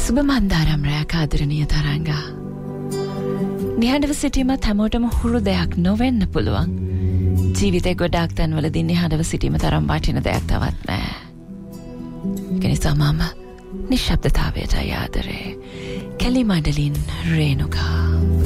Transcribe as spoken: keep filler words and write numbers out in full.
සුබ මන්දාරම් රැක ආදරණීය තරංගා. නිහඬව සිටීමත් හැමෝටම හුරු දෙයක් නොවෙන්න පුළුවන්. ජීවිතේ ගොඩාක් තැන්වලදී නිහඬව සිටීම තරම් වටින දෙයක් තවත් නැහැ. ඒක නිසා මම නිශ්ශබ්දතාවයට ආදරේ. කෙලි මඩලින් රේණුකා.